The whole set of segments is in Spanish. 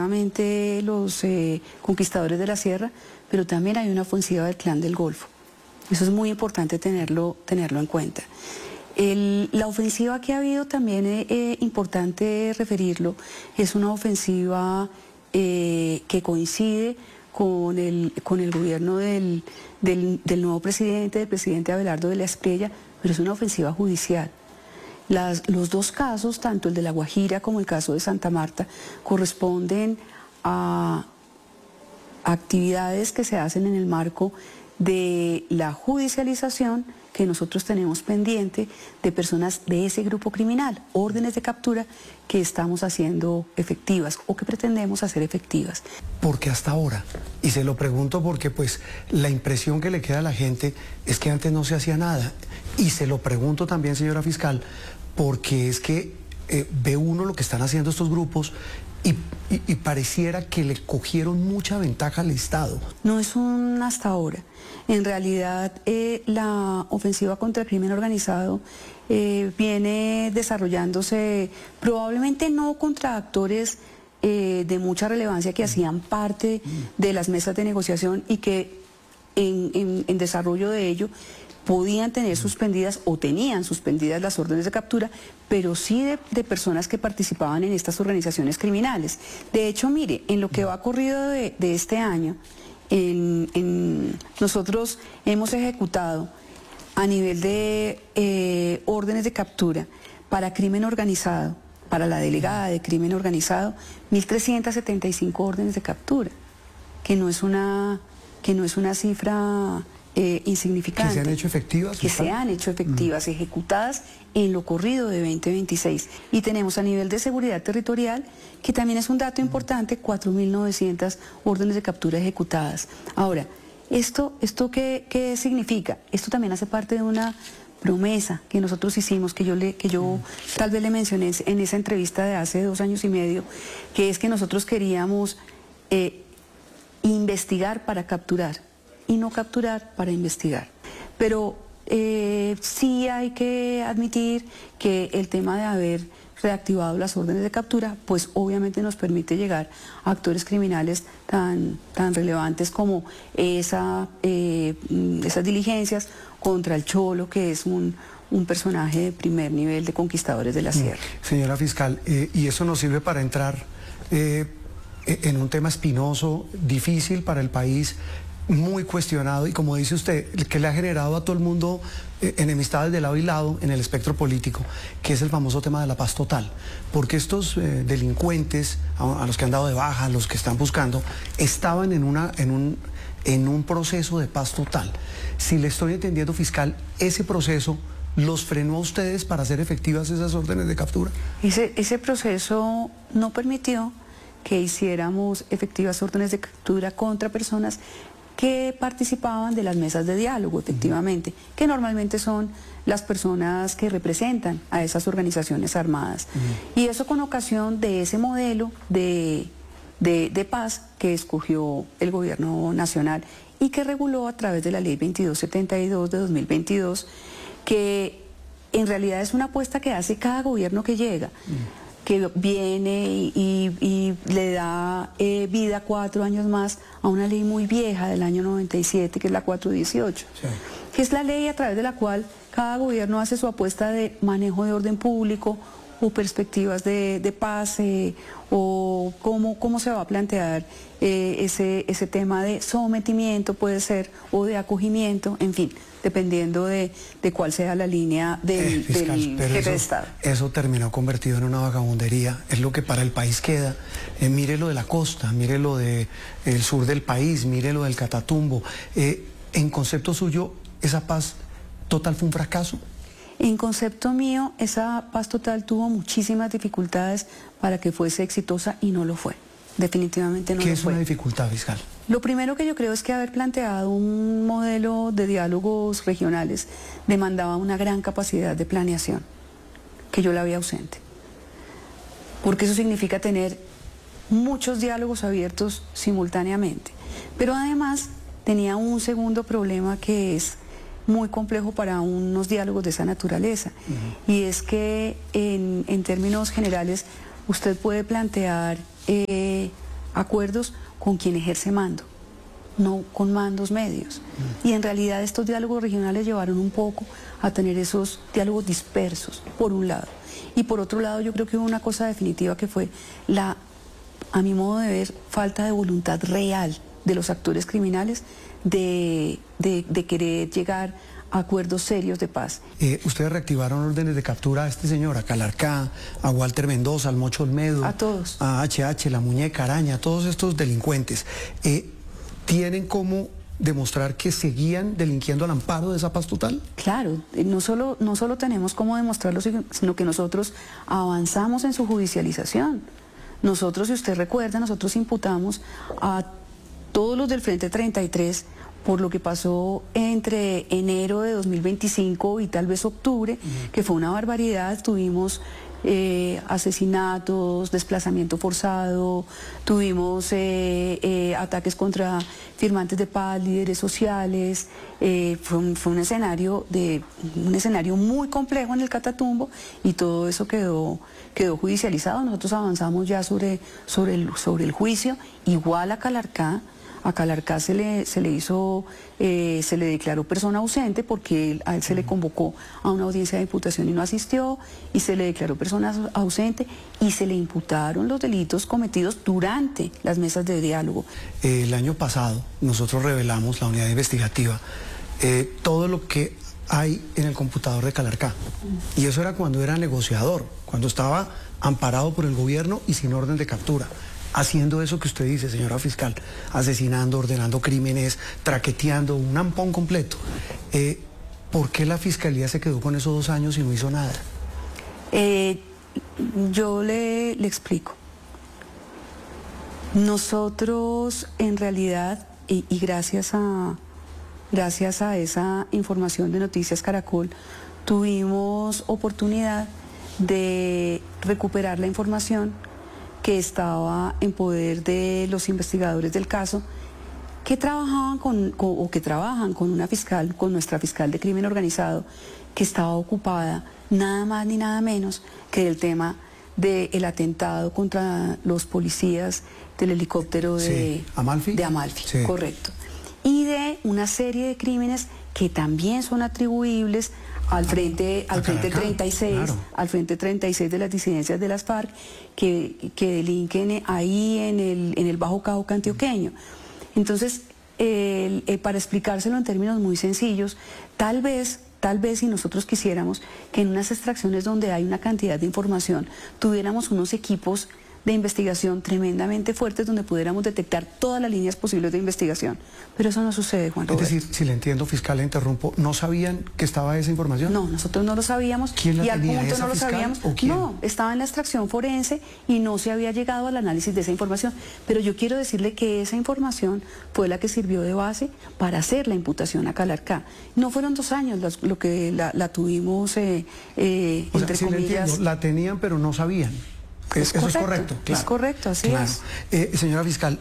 Los conquistadores de la sierra, pero también hay una ofensiva del Clan del Golfo. Eso es muy importante tenerlo en cuenta. La ofensiva que ha habido también es importante referirlo, es una ofensiva que coincide con el gobierno del nuevo presidente, del presidente Abelardo de la Espriella, pero es una ofensiva judicial. Los dos casos, tanto el de La Guajira como el caso de Santa Marta, corresponden a actividades que se hacen en el marco de la judicialización que nosotros tenemos pendiente de personas de ese grupo criminal, órdenes de captura que estamos haciendo efectivas o que pretendemos hacer efectivas. Porque hasta ahora, y se lo pregunto porque pues la impresión que le queda a la gente es que antes no se hacía nada, y se lo pregunto también, señora fiscal, porque es que ve uno lo que están haciendo estos grupos y pareciera que le cogieron mucha ventaja al Estado. No es un hasta ahora. En realidad, la ofensiva contra el crimen organizado viene desarrollándose probablemente no contra actores de mucha relevancia que hacían parte de las mesas de negociación y que en desarrollo de ello podían tener suspendidas o tenían suspendidas las órdenes de captura, pero sí de personas que participaban en estas organizaciones criminales. De hecho, mire, en lo que va corrido de este año, nosotros hemos ejecutado a nivel de órdenes de captura para crimen organizado, para la delegada de crimen organizado, 1.375 órdenes de captura, que no es una cifra insignificante. ¿Que se han hecho efectivas? Que se han hecho efectivas, ejecutadas en lo corrido de 2026. Y tenemos a nivel de seguridad territorial, que también es un dato importante, 4.900 órdenes de captura ejecutadas. Ahora, ¿esto qué significa? Esto también hace parte de una promesa que nosotros hicimos, que yo tal vez le mencioné en esa entrevista de hace 2 años y medio, que es que nosotros queríamos investigar para capturar y no capturar para investigar. Pero sí hay que admitir que el tema de haber reactivado las órdenes de captura, pues obviamente nos permite llegar a actores criminales tan relevantes como esas diligencias contra el Cholo, que es un personaje de primer nivel de conquistadores de la sierra. Señora fiscal, y eso nos sirve para entrar en un tema espinoso, difícil para el país, muy cuestionado y, como dice usted, que le ha generado a todo el mundo enemistades de lado y lado en el espectro político, que es el famoso tema de la paz total. Porque estos delincuentes, a los que han dado de baja, a los que están buscando, estaban en un proceso de paz total. Si le estoy entendiendo, fiscal, ese proceso ¿los frenó a ustedes para hacer efectivas esas órdenes de captura? Ese proceso no permitió que hiciéramos efectivas órdenes de captura contra personas que participaban de las mesas de diálogo, efectivamente, que normalmente son las personas que representan a esas organizaciones armadas. Y eso con ocasión de ese modelo de paz que escogió el gobierno nacional y que reguló a través de la ley 2272 de 2022, que en realidad es una apuesta que hace cada gobierno que llega, que viene y le da vida 4 años más a una ley muy vieja del año 97, que es la 418, que es la ley a través de la cual cada gobierno hace su apuesta de manejo de orden público o perspectivas de paz, o cómo se va a plantear ese tema de sometimiento, puede ser, o de acogimiento, en fin, dependiendo de cuál sea la línea del jefe de Estado. Eso terminó convertido en una vagabundería, es lo que para el país queda. Mire lo de la costa, mire lo del sur del país, mire lo del Catatumbo. En concepto suyo, ¿esa paz total fue un fracaso? En concepto mío, esa paz total tuvo muchísimas dificultades para que fuese exitosa y no lo fue. Definitivamente no lo fue. ¿Qué es una dificultad, fiscal? Lo primero que yo creo es que haber planteado un modelo de diálogos regionales demandaba una gran capacidad de planeación, que yo la vi ausente. Porque eso significa tener muchos diálogos abiertos simultáneamente. Pero además tenía un segundo problema que es muy complejo para unos diálogos de esa naturaleza. Y es que en términos generales usted puede plantear acuerdos con quien ejerce mando, no con mandos medios. Y en realidad estos diálogos regionales llevaron un poco a tener esos diálogos dispersos, por un lado. Y por otro lado, yo creo que hubo una cosa definitiva que fue la, a mi modo de ver, falta de voluntad real de los actores criminales de querer llegar a acuerdos serios de paz. Ustedes reactivaron órdenes de captura a este señor, a Calarcá, a Walter Mendoza, al Mocho Olmedo, a todos, a HH, la Muñeca Araña, a todos estos delincuentes. ¿Tienen cómo demostrar que seguían delinquiendo al amparo de esa paz total? Claro, no solo tenemos cómo demostrarlo, sino que nosotros avanzamos en su judicialización. Nosotros, si usted recuerda, nosotros imputamos a todos los del Frente 33 por lo que pasó entre enero de 2025 y tal vez octubre, que fue una barbaridad. Tuvimos asesinatos, desplazamiento forzado, tuvimos ataques contra firmantes de paz, líderes sociales. Fue un escenario muy complejo en el Catatumbo, y todo eso quedó judicializado. Nosotros avanzamos ya sobre el juicio. Igual a Calarcá. A Calarcá se le declaró persona ausente porque a él se le convocó a una audiencia de imputación y no asistió, y se le declaró persona ausente y se le imputaron los delitos cometidos durante las mesas de diálogo. El año pasado nosotros revelamos, la unidad investigativa, todo lo que hay en el computador de Calarcá, y eso era cuando era negociador, cuando estaba amparado por el gobierno y sin orden de captura, haciendo eso que usted dice, señora fiscal, asesinando, ordenando crímenes, traqueteando, un ampón completo. ¿Por qué la fiscalía se quedó con esos 2 años y no hizo nada? Yo le explico. Nosotros, en realidad, y gracias a esa información de Noticias Caracol, tuvimos oportunidad de recuperar la información que estaba en poder de los investigadores del caso, que trabajaban que trabajan con una fiscal, con nuestra fiscal de crimen organizado, que estaba ocupada nada más ni nada menos que del tema del atentado contra los policías del helicóptero de Amalfi. De Amalfi, sí. Correcto. Y de una serie de crímenes que también son atribuibles al frente 36, claro. Al frente 36 de las disidencias de las FARC que delinquen ahí en el Bajo Cauca antioqueño. Entonces, para explicárselo en términos muy sencillos, tal vez si nosotros quisiéramos que en unas extracciones donde hay una cantidad de información, tuviéramos unos equipos de investigación tremendamente fuertes donde pudiéramos detectar todas las líneas posibles de investigación. Pero eso no sucede, Juan Roberto. Es decir, si le entiendo, fiscal, le interrumpo, ¿no sabían que estaba esa información? No, nosotros no lo sabíamos. ¿Quién la y al tenía, punto esa no lo fiscal, sabíamos. o quién? No, estaba en la extracción forense y no se había llegado al análisis de esa información. Pero yo quiero decirle que esa información fue la que sirvió de base para hacer la imputación a Calarcá. No fueron 2 años lo que la tuvimos, entre sí, comillas. le entiendo, la tenían pero no sabían. Eso es correcto. Claro. Es correcto, así claro. es. Señora fiscal,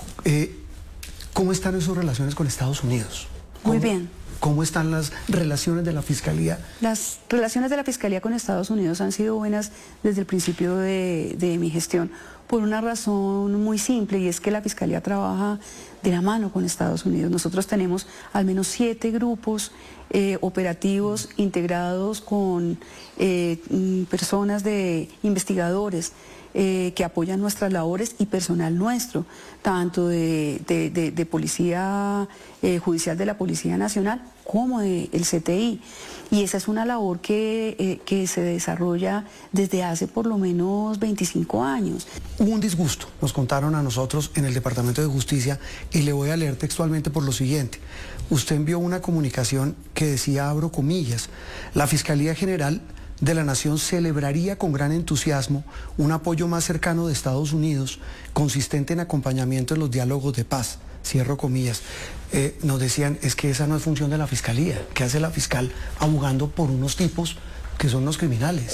¿cómo están en sus relaciones con Estados Unidos? Muy bien. ¿Cómo están las relaciones de la Fiscalía? Las relaciones de la Fiscalía con Estados Unidos han sido buenas desde el principio de mi gestión, por una razón muy simple, y es que la Fiscalía trabaja de la mano con Estados Unidos. Nosotros tenemos al menos 7 grupos operativos integrados con personas de investigadores que apoyan nuestras labores, y personal nuestro, tanto de Policía Judicial de la Policía Nacional como del CTI. Y esa es una labor que se desarrolla desde hace por lo menos 25 años. Hubo un disgusto, nos contaron a nosotros en el Departamento de Justicia, y le voy a leer textualmente por lo siguiente. Usted envió una comunicación que decía, abro comillas, la Fiscalía General de la Nación celebraría con gran entusiasmo un apoyo más cercano de Estados Unidos, consistente en acompañamiento en los diálogos de paz. Cierro comillas. Nos decían, es que esa no es función de la Fiscalía. ¿Qué hace la fiscal abogando por unos tipos que son los criminales?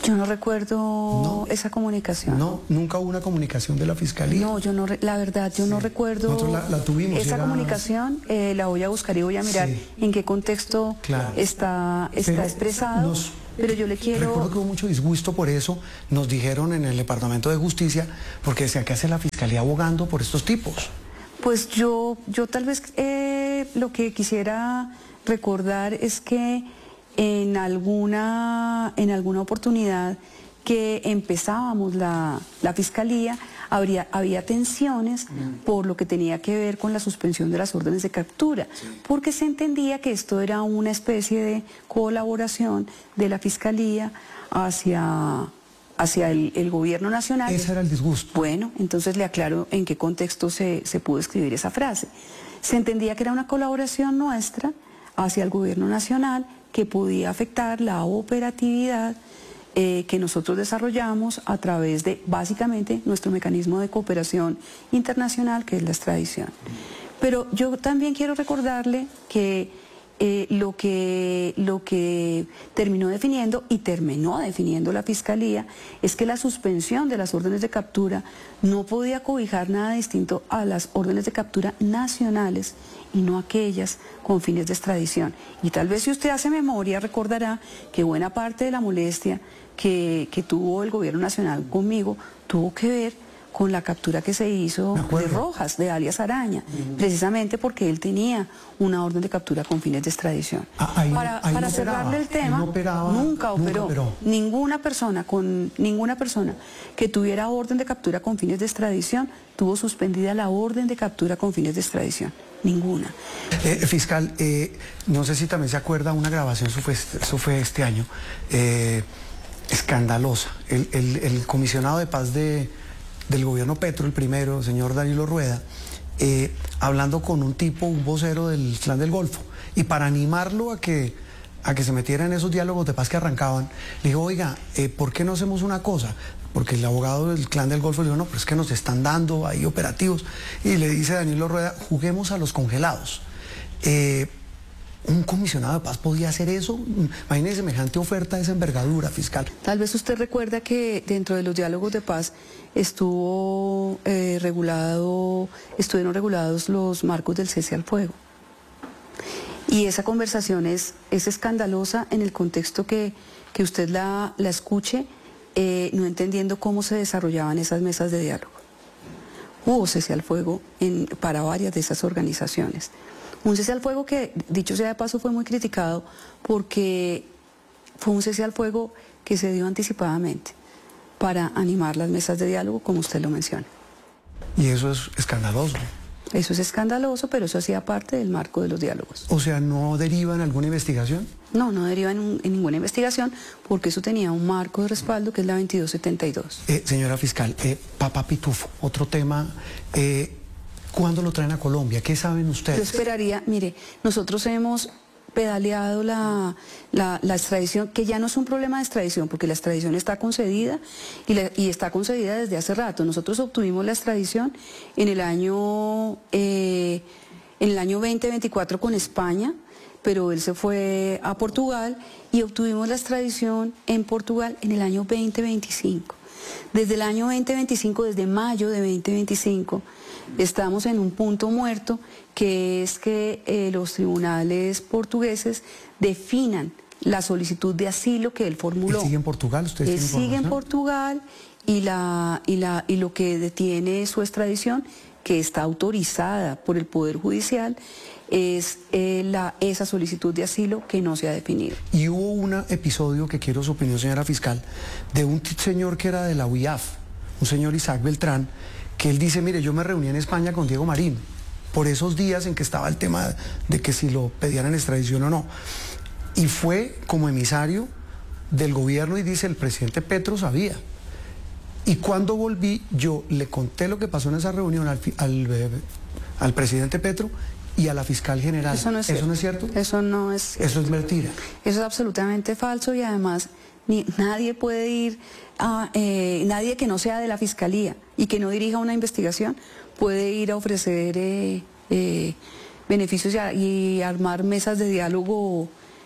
Yo no recuerdo esa comunicación. No, nunca hubo una comunicación de la Fiscalía. No, yo no, la verdad, yo no recuerdo. Nosotros la tuvimos. Esa comunicación la voy a buscar y voy a mirar en qué contexto está expresado. Pero yo le quiero... Recuerdo que hubo mucho disgusto por eso, nos dijeron en el Departamento de Justicia, porque decían, ¿qué hace la Fiscalía abogando por estos tipos? Pues yo tal vez lo que quisiera recordar es que en alguna oportunidad que empezábamos la Fiscalía, había tensiones por lo que tenía que ver con la suspensión de las órdenes de captura, porque se entendía que esto era una especie de colaboración de la Fiscalía hacia el gobierno nacional. Ese era el disgusto. Bueno, entonces le aclaro en qué contexto se pudo escribir esa frase. Se entendía que era una colaboración nuestra hacia el gobierno nacional que podía afectar la operatividad que nosotros desarrollamos a través de, básicamente, nuestro mecanismo de cooperación internacional, que es la extradición. Pero yo también quiero recordarle que lo que terminó definiendo la Fiscalía es que la suspensión de las órdenes de captura no podía cobijar nada distinto a las órdenes de captura nacionales y no aquellas con fines de extradición. Y tal vez si usted hace memoria recordará que buena parte de la molestia que tuvo el gobierno nacional conmigo tuvo que ver con la captura que se hizo de Rojas, de alias Araña, precisamente porque él tenía una orden de captura con fines de extradición. Para cerrarle el tema, nunca operó. Ninguna persona que tuviera orden de captura con fines de extradición tuvo suspendida la orden de captura con fines de extradición. Ninguna. Fiscal, no sé si también se acuerda una grabación, eso fue este año, escandalosa. El comisionado de paz del gobierno Petro, el primero, señor Danilo Rueda, hablando con un vocero del Clan del Golfo, y para animarlo a que se metiera en esos diálogos de paz que arrancaban, le dijo, oiga, ¿por qué no hacemos una cosa? Porque el abogado del Clan del Golfo le dijo, no, pero es que nos están dando ahí operativos, y le dice Danilo Rueda, juguemos a los congelados. ¿Un comisionado de paz podía hacer eso? Imagínese semejante oferta de esa envergadura, fiscal. Tal vez usted recuerda que dentro de los diálogos de paz estuvieron regulados los marcos del cese al fuego. Y esa conversación es escandalosa en el contexto que usted la escuche, no entendiendo cómo se desarrollaban esas mesas de diálogo. Hubo cese al fuego para varias de esas organizaciones. Un cese al fuego que, dicho sea de paso, fue muy criticado porque fue un cese al fuego que se dio anticipadamente para animar las mesas de diálogo, como usted lo menciona. Y eso es escandaloso. Eso es escandaloso, pero eso hacía parte del marco de los diálogos. O sea, ¿no deriva en alguna investigación? No deriva en ninguna investigación, porque eso tenía un marco de respaldo que es la 2272. Señora fiscal, Papá Pitufo, otro tema... ¿Cuándo lo traen a Colombia? ¿Qué saben ustedes? Yo esperaría, mire, nosotros hemos pedaleado la extradición, que ya no es un problema de extradición, porque la extradición está concedida y está concedida desde hace rato. Nosotros obtuvimos la extradición en el año 2024 con España, pero él se fue a Portugal y obtuvimos la extradición en Portugal en el año 2025. Desde el año 2025, desde mayo de 2025, estamos en un punto muerto, que es que los tribunales portugueses definan la solicitud de asilo que él formuló. ¿Él sigue en Portugal? ¿Usted Él sigue en Portugal y lo que detiene su extradición, que está autorizada por el Poder Judicial, es esa solicitud de asilo que no se ha definido. Y hubo un episodio que quiero su opinión, señora fiscal, de un señor que era de la UIAF, un señor Isaac Beltrán, que él dice, mire, yo me reuní en España con Diego Marín, por esos días en que estaba el tema de que si lo pedían en extradición o no. Y fue como emisario del gobierno y dice, el presidente Petro sabía. Y cuando volví, yo le conté lo que pasó en esa reunión al presidente Petro y a la fiscal general. Eso no es cierto. ¿Eso no es cierto? Eso no es cierto. Eso es mentira. Eso es absolutamente falso y además nadie puede ir nadie que no sea de la fiscalía y que no dirija una investigación puede ir a ofrecer beneficios y armar mesas de diálogo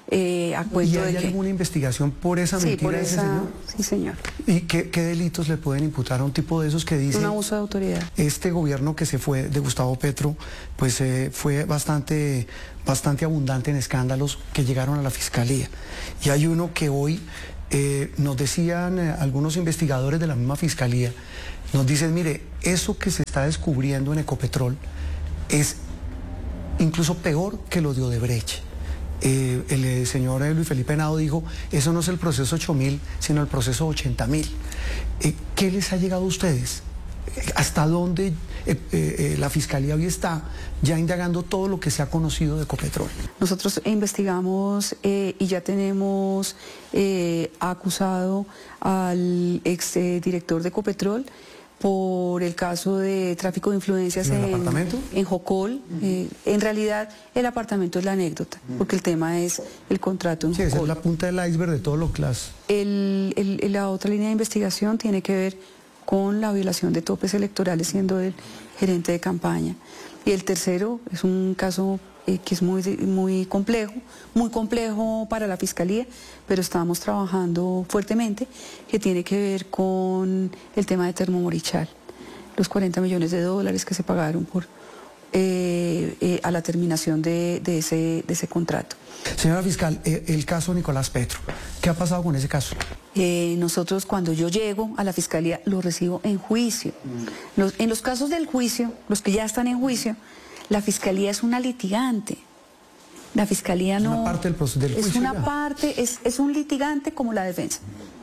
a cuento ¿Y de hay que... alguna investigación por esa Sí, mentira por de ese esa... señor? Sí, señor. ¿Y qué delitos le pueden imputar a un tipo de esos que dice... Un abuso de autoridad. Este gobierno que se fue de Gustavo Petro, pues fue bastante abundante en escándalos que llegaron a la Fiscalía. Y hay uno que hoy nos decían algunos investigadores de la misma Fiscalía, nos dicen, mire, eso que se está descubriendo en Ecopetrol es incluso peor que lo de Odebrecht. El señor Luis Felipe Henao dijo, eso no es el proceso 8000, sino el proceso 80.000. ¿Qué les ha llegado a ustedes? ¿Hasta dónde la Fiscalía hoy está ya indagando todo lo que se ha conocido de Ecopetrol? Nosotros investigamos y ya tenemos acusado al ex director de Ecopetrol por el caso de tráfico de influencias en Jocol. En realidad el apartamento es la anécdota, porque el tema es el contrato en Jocol. Esa es la punta del iceberg de todo lo que las... La otra línea de investigación tiene que ver con la violación de topes electorales siendo el gerente de campaña. Y el tercero es un caso que es muy complejo para la Fiscalía, pero estamos trabajando fuertemente, que tiene que ver con el tema de Termomorichal, los 40 millones de dólares que se pagaron a la terminación de ese contrato. Señora fiscal, el caso Nicolás Petro, ¿qué ha pasado con ese caso? Nosotros cuando yo llego a la Fiscalía lo recibo en juicio. En los casos del juicio, los que ya están en juicio, la Fiscalía es una litigante. La Fiscalía no... Es una parte del proceso del juicio. Es una parte, es un litigante como la defensa.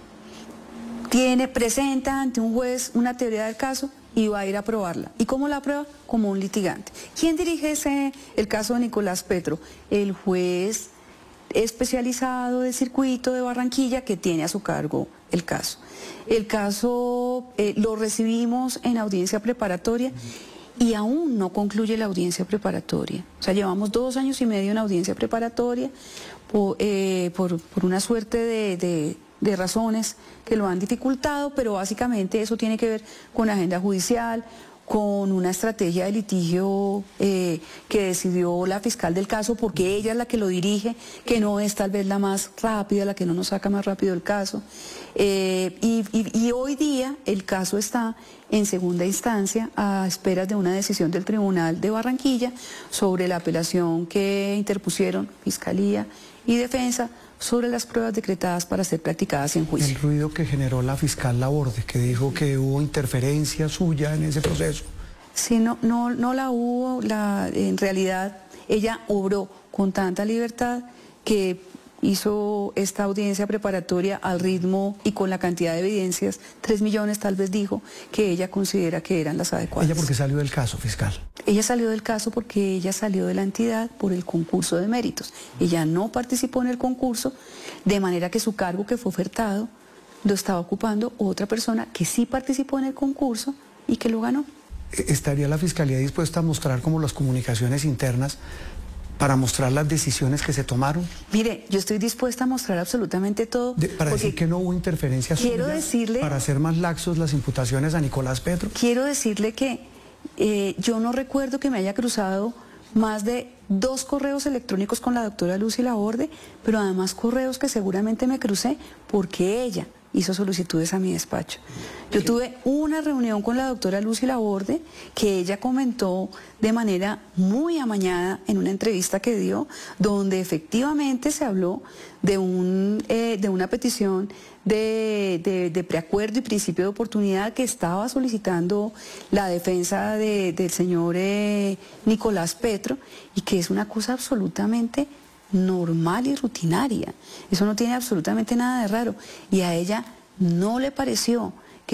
Presenta ante un juez una teoría del caso y va a ir a probarla. ¿Y cómo la prueba? Como un litigante. ¿Quién dirige el caso de Nicolás Petro? El juez especializado de circuito de Barranquilla que tiene a su cargo el caso. El caso lo recibimos en audiencia preparatoria y aún no concluye la audiencia preparatoria. O sea, llevamos 2 años y medio en audiencia preparatoria por una suerte de razones que lo han dificultado, pero básicamente eso tiene que ver con la agenda judicial, con una estrategia de litigio que decidió la fiscal del caso, porque ella es la que lo dirige, que no es tal vez la más rápida, la que no nos saca más rápido el caso. Y hoy día el caso está en segunda instancia a esperas de una decisión del Tribunal de Barranquilla sobre la apelación que interpusieron Fiscalía y Defensa sobre las pruebas decretadas para ser practicadas en juicio. El ruido que generó la fiscal Laborde, que dijo que hubo interferencia suya en ese proceso. Sí, no la hubo. En realidad ella obró con tanta libertad que hizo esta audiencia preparatoria al ritmo y con la cantidad de evidencias, 3 millones tal vez dijo, que ella considera que eran las adecuadas. ¿Ella por qué salió del caso, fiscal? Ella salió del caso porque ella salió de la entidad por el concurso de méritos. Ella no participó en el concurso, de manera que su cargo que fue ofertado lo estaba ocupando otra persona que sí participó en el concurso y que lo ganó. ¿Estaría la Fiscalía dispuesta a mostrar como las comunicaciones internas para mostrar las decisiones que se tomaron? Mire, yo estoy dispuesta a mostrar absolutamente todo. Para decir que no hubo interferencia suya, para hacer más laxos las imputaciones a Nicolás Petro. Quiero decirle que yo no recuerdo que me haya cruzado más de 2 correos electrónicos con la doctora Lucy Laborde, pero además correos que seguramente me crucé porque ella hizo solicitudes a mi despacho. Yo tuve una reunión con la doctora Lucy Laborde que ella comentó de manera muy amañada en una entrevista que dio, donde efectivamente se habló de una petición de preacuerdo y principio de oportunidad que estaba solicitando la defensa del señor Nicolás Petro, y que es una cosa absolutamente normal y rutinaria. Eso no tiene absolutamente nada de raro, y a ella no le pareció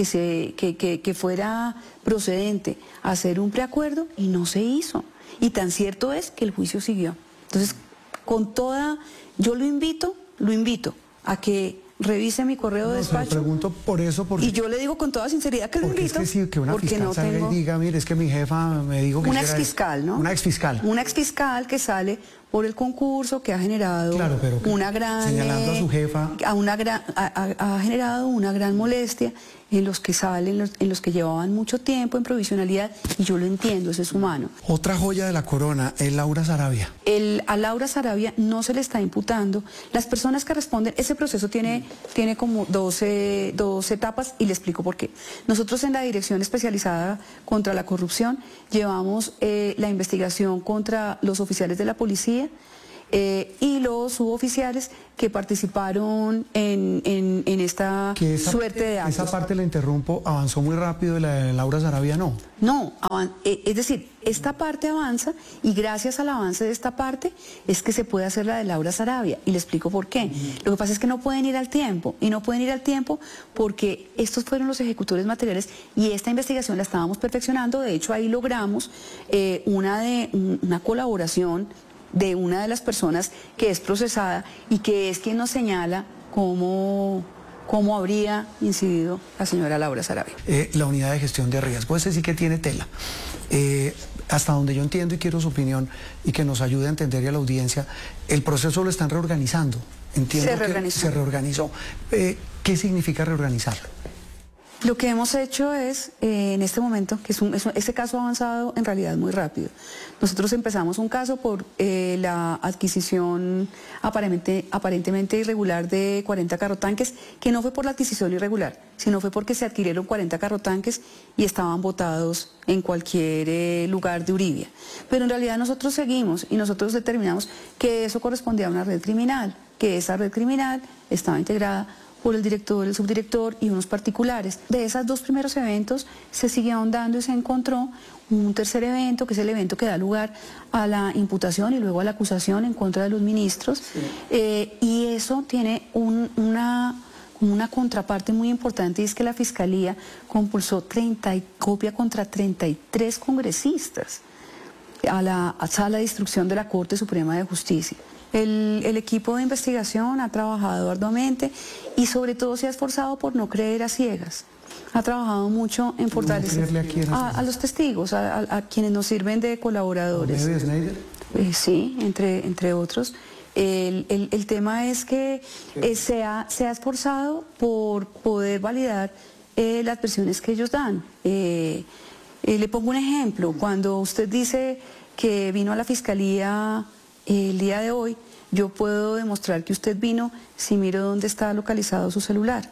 que fuera procedente hacer un preacuerdo y no se hizo. Y tan cierto es que el juicio siguió. Entonces, yo lo invito a que revise mi correo de despacho. Se lo pregunto por eso, porque... Y yo le digo con toda sinceridad que lo invito. Es que sí, que una fiscal salga y diga, mire, es que mi jefa me dijo que... Una exfiscal, ¿no? Una exfiscal. Una exfiscal que sale por el concurso, que ha generado Claro, pero una gran... señalando a su jefa. Ha generado una gran molestia en los que salen, en los que llevaban mucho tiempo en provisionalidad, y yo lo entiendo, eso es humano. Otra joya de la corona es Laura Sarabia. A Laura Sarabia no se le está imputando. Las personas que responden, ese proceso tiene como dos etapas, y le explico por qué. Nosotros en la Dirección Especializada contra la Corrupción llevamos la investigación contra los oficiales de la policía y los suboficiales que participaron en esta suerte de actos. Esa parte la interrumpo, avanzó muy rápido, y la de Laura Sarabia no. No, es decir, esta parte avanza, y gracias al avance de esta parte es que se puede hacer la de Laura Sarabia, y le explico por qué. Lo que pasa es que no pueden ir al tiempo, y no pueden ir al tiempo porque estos fueron los ejecutores materiales, y esta investigación la estábamos perfeccionando. De hecho, ahí logramos una colaboración de una de las personas que es procesada y que es quien nos señala cómo habría incidido la señora Laura Sarabia. La unidad de gestión de riesgo, ese sí que tiene tela. Hasta donde yo entiendo, y quiero su opinión y que nos ayude a entender, y a la audiencia, el proceso lo están reorganizando. Entiendo que se reorganizó. ¿Qué significa reorganizarlo? Lo que hemos hecho es, en este momento, que este caso ha avanzado en realidad muy rápido. Nosotros empezamos un caso por la adquisición aparentemente irregular de 40 carrotanques, que no fue por la adquisición irregular, sino fue porque se adquirieron 40 carrotanques y estaban botados en cualquier lugar de Uribia. Pero en realidad nosotros seguimos, y nosotros determinamos que eso correspondía a una red criminal, que esa red criminal estaba integrada por el director, el subdirector y unos particulares. De esos dos primeros eventos se siguió ahondando y se encontró un tercer evento, que es el evento que da lugar a la imputación y luego a la acusación en contra de los ministros. Y eso tiene una contraparte muy importante, y es que la Fiscalía compulsó copia contra 33 congresistas a la sala de instrucción de la Corte Suprema de Justicia. El equipo de investigación ha trabajado arduamente, y sobre todo se ha esforzado por no creer a ciegas. Ha trabajado mucho en fortalecer a los testigos, a quienes nos sirven de colaboradores. ¿De Schneider? Sí, entre otros. El tema es que se ha esforzado por poder validar las versiones que ellos dan. Le pongo un ejemplo. Cuando usted dice que vino a la Fiscalía el día de hoy, yo puedo demostrar que usted vino si miro dónde está localizado su celular.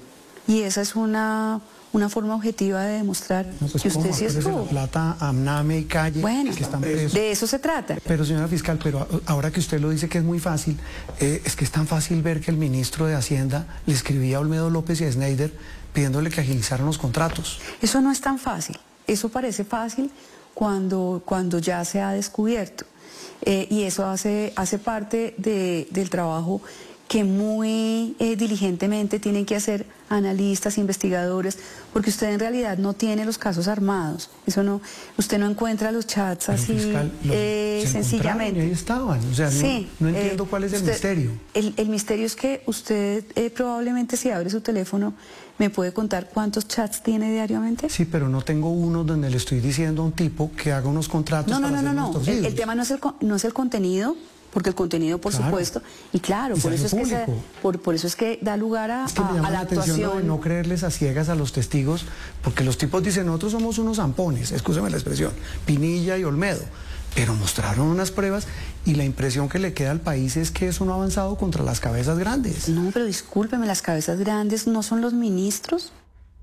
Y esa es una forma objetiva de demostrar que usted sí estuvo. La Plata, Amname y Calle, bueno, que están presos. De eso se trata. Pero, señora fiscal, pero ahora que usted lo dice que es muy fácil, es que es tan fácil ver que el ministro de Hacienda le escribía a Olmedo López y a Schneider pidiéndole que agilizaran los contratos. Eso no es tan fácil. Eso parece fácil cuando ya se ha descubierto. Y eso hace parte del trabajo que muy diligentemente tienen que hacer analistas, investigadores, porque usted en realidad no tiene los casos armados. Usted no encuentra los chats pero así fiscal, sencillamente. Y ahí estaban, o sea, sí, no entiendo cuál es el misterio. El misterio es que usted probablemente, si abre su teléfono, ¿me puede contar cuántos chats tiene diariamente? Sí, pero no tengo uno donde le estoy diciendo a un tipo que haga unos contratos. No. El tema no es el contenido, porque el contenido, por supuesto, y claro, por eso es que da lugar a la actuación. De no creerles a ciegas a los testigos, porque los tipos dicen, nosotros somos unos zampones, escúcheme la expresión, Pinilla y Olmedo, pero mostraron unas pruebas, y la impresión que le queda al país es que eso no ha avanzado contra las cabezas grandes. No, pero discúlpeme, las cabezas grandes no son los ministros.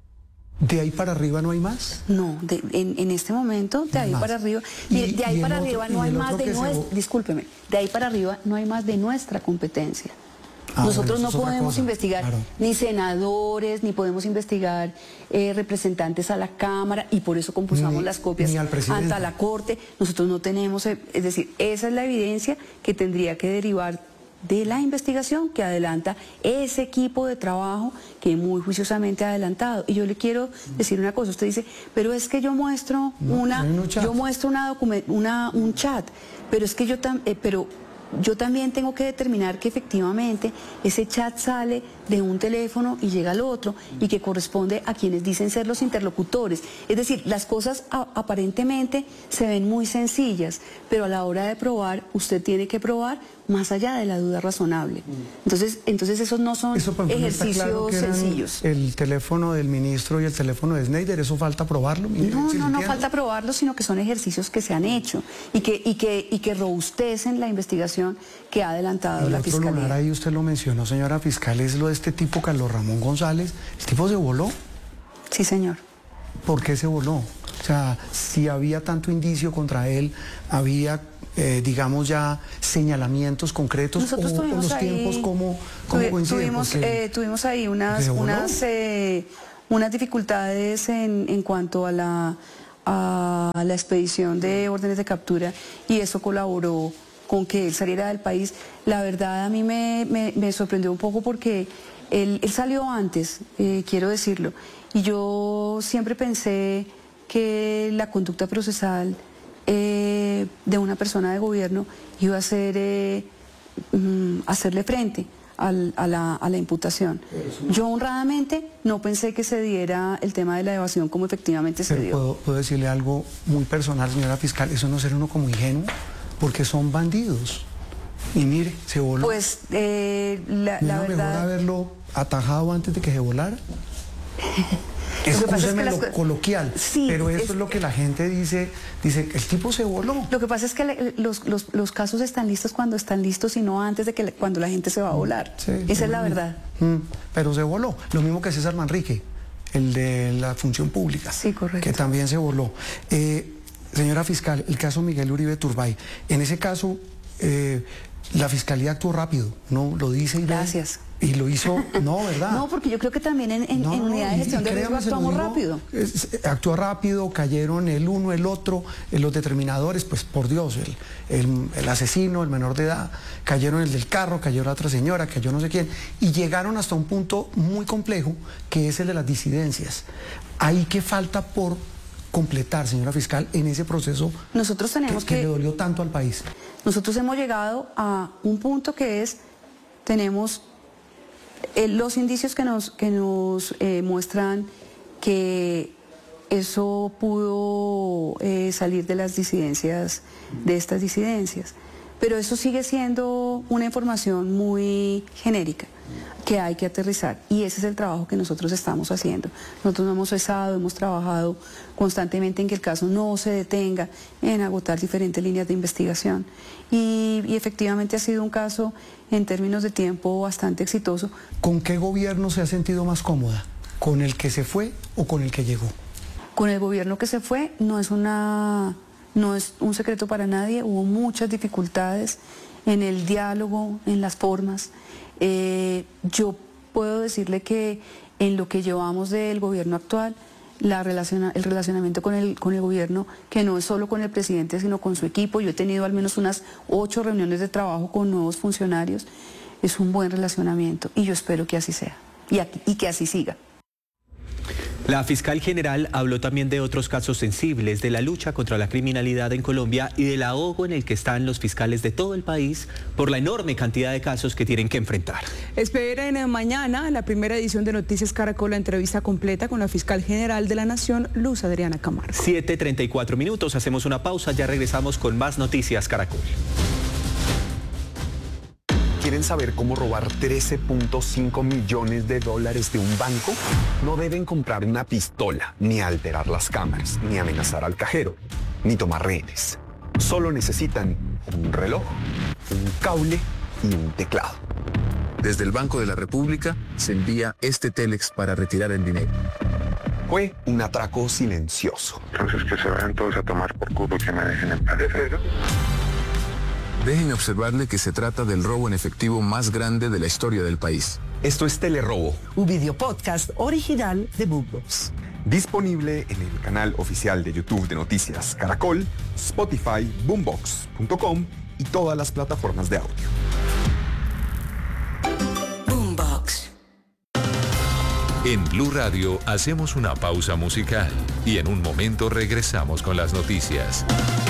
¿De ahí para arriba no hay más? No, en este momento, de ahí para arriba, de ahí para arriba no hay más de nuestra, discúlpeme, de ahí para arriba no hay más de nuestra competencia. Nosotros no podemos investigar ni senadores, ni podemos investigar representantes a la Cámara, y por eso compulsamos las copias ante la Corte. Nosotros no tenemos, es decir, esa es la evidencia que tendría que derivar de la investigación que adelanta ese equipo de trabajo que muy juiciosamente ha adelantado. Y yo le quiero decir una cosa, usted dice, pero es que yo muestro un chat, pero es que yo yo también tengo que determinar que efectivamente ese chat sale de un teléfono y llega al otro y que corresponde a quienes dicen ser los interlocutores. Es decir, las cosas aparentemente se ven muy sencillas, pero a la hora de probar, usted tiene que probar más allá de la duda razonable. Entonces esos no son ejercicios claro sencillos. El teléfono del ministro y el teléfono de Snyder, ¿eso falta probarlo? No falta probarlo, sino que son ejercicios que se han hecho y que robustecen la investigación que ha adelantado la Fiscalía. Otro lugar ahí usted lo mencionó, señora fiscal, es lo de este tipo Carlos Ramón González. ¿El tipo se voló? Sí, señor. ¿Por qué se voló? O sea, si había tanto indicio contra él, había, digamos, ya señalamientos concretos. Nosotros o los ahí, tiempos, ¿cómo coinciden? Tuvimos ahí unas dificultades en cuanto a la expedición de órdenes de captura, y eso colaboró con que él saliera del país. La verdad, a mí me sorprendió un poco porque él salió antes, quiero decirlo, y yo siempre pensé que la conducta procesal de una persona de gobierno iba a ser hacerle frente a la imputación. Yo honradamente no pensé que se diera el tema de la evasión como efectivamente se dio. ¿Puedo decirle algo muy personal, señora fiscal? Eso no ser uno como ingenuo, porque son bandidos. Y mire, se voló. Pues la verdad... mejor haberlo atajado antes de que se volara. Excúseme lo coloquial, sí, pero eso es lo que la gente dice, el tipo se voló. Lo que pasa es que los casos están listos cuando están listos y no antes de que cuando la gente se va a volar. Sí, esa es la verdad. Pero se voló, lo mismo que César Manrique, el de la función pública. Sí, correcto. Que también se voló. Señora fiscal, el caso Miguel Uribe Turbay, en ese caso la fiscalía actuó rápido, ¿no? Lo dice y gracias. Y lo hizo, no, ¿verdad? No, porque yo creo que también en unidad de gestión de riesgo actuamos rápido. Actuó rápido, cayeron el uno, el otro, los determinadores, pues por Dios, el asesino, el menor de edad, cayeron el del carro, cayó la otra señora, cayó no sé quién, y llegaron hasta un punto muy complejo, que es el de las disidencias. Ahí que falta por completar, señora fiscal, en ese proceso nosotros tenemos que le dolió tanto al país. Nosotros hemos llegado a un punto que es, tenemos los indicios que nos muestran que eso pudo salir de las disidencias, de estas disidencias, pero eso sigue siendo una información muy genérica que hay que aterrizar, y ese es el trabajo que nosotros estamos haciendo. Nosotros no hemos cesado, hemos trabajado constantemente en que el caso no se detenga, en agotar diferentes líneas de investigación, y efectivamente ha sido un caso en términos de tiempo bastante exitoso. ¿Con qué gobierno se ha sentido más cómoda? ¿Con el que se fue o con el que llegó? Con el gobierno que se fue no es un secreto para nadie, hubo muchas dificultades en el diálogo, en las formas. Yo puedo decirle que en lo que llevamos del gobierno actual, el relacionamiento con el gobierno, que no es solo con el presidente, sino con su equipo, yo he tenido al menos unas 8 reuniones de trabajo con nuevos funcionarios, es un buen relacionamiento y yo espero que así sea y que así siga. La fiscal general habló también de otros casos sensibles, de la lucha contra la criminalidad en Colombia y del ahogo en el que están los fiscales de todo el país por la enorme cantidad de casos que tienen que enfrentar. Esperen mañana la primera edición de Noticias Caracol, la entrevista completa con la fiscal general de la Nación, Luz Adriana Camargo. 7:34 minutos, hacemos una pausa, ya regresamos con más Noticias Caracol. ¿Quieren saber cómo robar 13.5 millones de dólares de un banco? No deben comprar una pistola, ni alterar las cámaras, ni amenazar al cajero, ni tomar rehenes. Solo necesitan un reloj, un cable y un teclado. Desde el Banco de la República se envía este Telex para retirar el dinero. Fue un atraco silencioso. Entonces que se vayan todos a tomar por culo y que me dejen en paz. Déjenme observarle que se trata del robo en efectivo más grande de la historia del país. Esto es Telerobo, un videopodcast original de Boombox. Disponible en el canal oficial de YouTube de Noticias Caracol, Spotify, boombox.com y todas las plataformas de audio. Boombox. En Blue Radio hacemos una pausa musical y en un momento regresamos con las noticias.